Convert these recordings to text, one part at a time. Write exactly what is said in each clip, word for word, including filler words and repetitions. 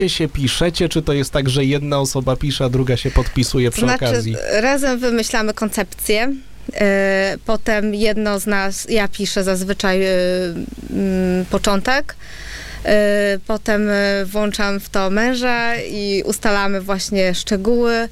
się piszecie, czy to jest tak, że jedna osoba pisze, a druga się podpisuje przy znaczy, okazji? Razem wymyślamy koncepcję. Potem jedno z nas, ja piszę zazwyczaj początek, potem włączam w to męża i ustalamy właśnie szczegóły.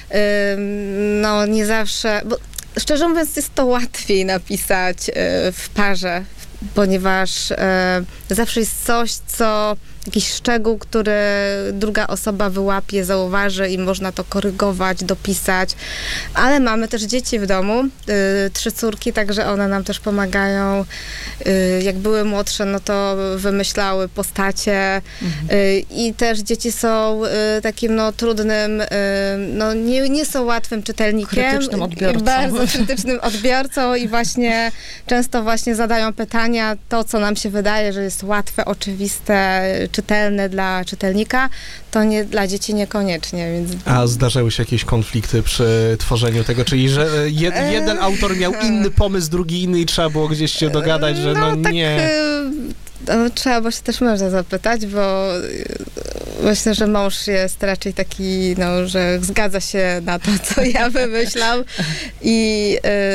No nie zawsze, bo szczerze mówiąc jest to łatwiej napisać w parze, ponieważ zawsze jest coś, co jakiś szczegół, który druga osoba wyłapie, zauważy i można to korygować, dopisać. Ale mamy też dzieci w domu, y, trzy córki, także one nam też pomagają. Y, jak były młodsze, no to wymyślały postacie mhm. y, i też dzieci są y, takim no trudnym, y, no nie, nie są łatwym czytelnikiem. Krytycznym odbiorcą. Bardzo krytycznym odbiorcą i właśnie często właśnie zadają pytania, to co nam się wydaje, że jest łatwe, oczywiste, czytelne dla czytelnika, to nie, dla dzieci niekoniecznie. Więc... A zdarzały się jakieś konflikty przy tworzeniu tego, czyli że jed, jeden autor miał inny pomysł, drugi inny i trzeba było gdzieś się dogadać, że no, no tak, nie... No, trzeba było się też męża zapytać, bo myślę, że mąż jest raczej taki, no, że zgadza się na to, co ja wymyślam i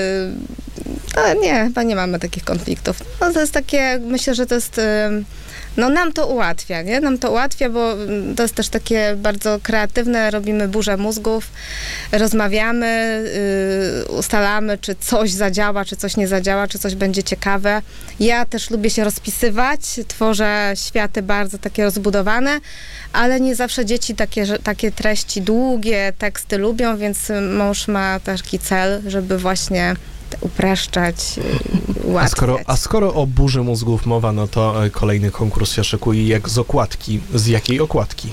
yy, no, nie, chyba nie mamy takich konfliktów. No, to jest takie, myślę, że to jest... Yy, No nam to ułatwia, nie? Nam to ułatwia, bo to jest też takie bardzo kreatywne, robimy burzę mózgów, rozmawiamy, yy, ustalamy, czy coś zadziała, czy coś nie zadziała, czy coś będzie ciekawe. Ja też lubię się rozpisywać, tworzę światy bardzo takie rozbudowane, ale nie zawsze dzieci takie, że, takie treści, długie teksty lubią, więc mąż ma taki cel, żeby właśnie upraszczać, ułatwiać. A skoro, a skoro o burzy mózgów mowa, no to kolejny konkurs się szykuje. Jak z okładki? Z jakiej okładki?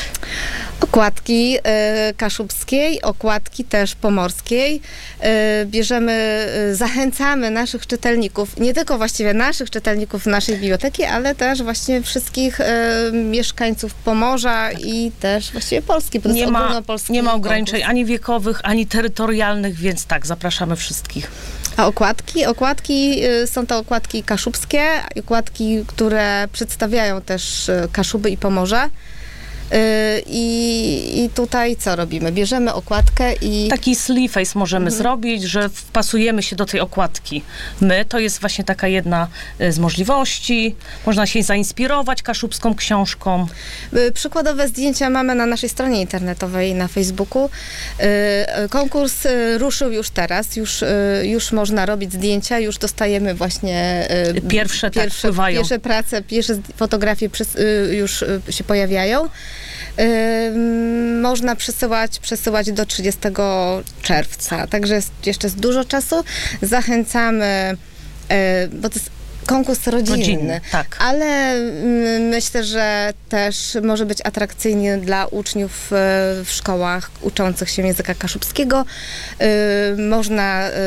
Okładki y, kaszubskiej, okładki też pomorskiej. Y, bierzemy, y, zachęcamy naszych czytelników, nie tylko właściwie naszych czytelników naszej biblioteki, ale też właśnie wszystkich y, mieszkańców Pomorza i też właściwie Polski, bo to nie jest ma, ogólnopolski nie ma ograniczeń konkurs. ani wiekowych, ani terytorialnych, więc tak, zapraszamy wszystkich. A okładki? Okładki y, są to okładki kaszubskie, okładki, które przedstawiają też y, Kaszuby i Pomorze. I, I tutaj co robimy? Bierzemy okładkę i... Taki sleeveface możemy mhm. zrobić, że wpasujemy się do tej okładki. My, to jest właśnie taka jedna z możliwości. Można się zainspirować kaszubską książką. Przykładowe zdjęcia mamy na naszej stronie internetowej, na Facebooku. Konkurs ruszył już teraz. Już, już można robić zdjęcia, już dostajemy właśnie pierwsze, pierwsze, tak, pierwsze prace, pierwsze fotografie już się pojawiają. Yy, można przesyłać, przesyłać do trzydziestego czerwca, także jest, jeszcze jest dużo czasu. Zachęcamy, yy, bo to jest konkurs rodzinny, rodzinny tak. ale y, myślę, że też może być atrakcyjny dla uczniów y, w szkołach uczących się języka kaszubskiego. Y, można y,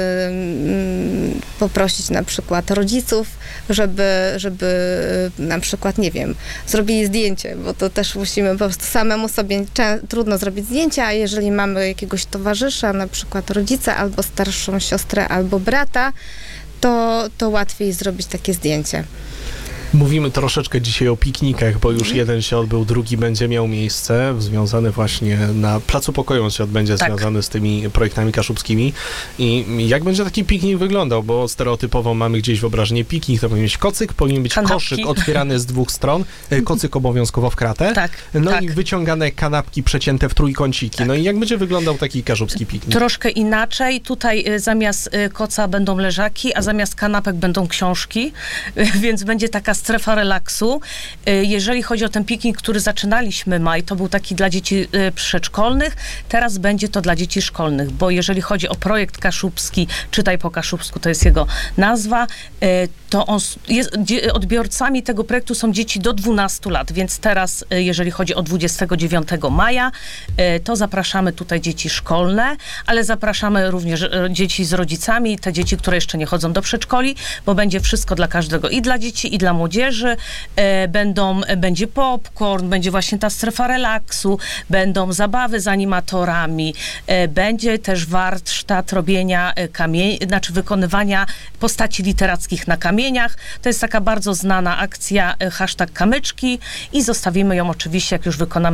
y, poprosić na przykład rodziców, żeby, żeby y, na przykład, nie wiem, zrobili zdjęcie, bo to też musimy po prostu samemu sobie trudno zrobić zdjęcia, a jeżeli mamy jakiegoś towarzysza, na przykład rodzica, albo starszą siostrę, albo brata, To, to łatwiej zrobić takie zdjęcie. Mówimy troszeczkę dzisiaj o piknikach, bo już jeden się odbył, drugi będzie miał miejsce, związany właśnie na Placu Pokoju się odbędzie, tak. związany z tymi projektami kaszubskimi. I jak będzie taki piknik wyglądał? Bo stereotypowo mamy gdzieś wyobrażenie piknik, to powinien być kocyk, powinien być kanapki. Koszyk otwierany z dwóch stron, kocyk obowiązkowo w kratę, tak, no tak. i wyciągane kanapki przecięte w trójkąciki. Tak. No i jak będzie wyglądał taki kaszubski piknik? Troszkę inaczej. Tutaj y, zamiast y, koca będą leżaki, a zamiast kanapek będą książki, y, więc będzie taka strefa relaksu. Jeżeli chodzi o ten piknik, który zaczynaliśmy maj, to był taki dla dzieci przedszkolnych, teraz będzie to dla dzieci szkolnych, bo jeżeli chodzi o projekt kaszubski, czytaj po kaszubsku, to jest jego nazwa, to on jest, odbiorcami tego projektu są dzieci do dwunastu lat, więc teraz, jeżeli chodzi o dwudziestego dziewiątego maja, to zapraszamy tutaj dzieci szkolne, ale zapraszamy również dzieci z rodzicami, te dzieci, które jeszcze nie chodzą do przedszkoli, bo będzie wszystko dla każdego, i dla dzieci, i dla młodzieży. młodzieży, będą, będzie popcorn, będzie właśnie ta strefa relaksu, będą zabawy z animatorami, będzie też warsztat robienia kamieni, znaczy wykonywania postaci literackich na kamieniach. To jest taka bardzo znana akcja hashtag kamyczki i zostawimy ją oczywiście, jak już wykonamy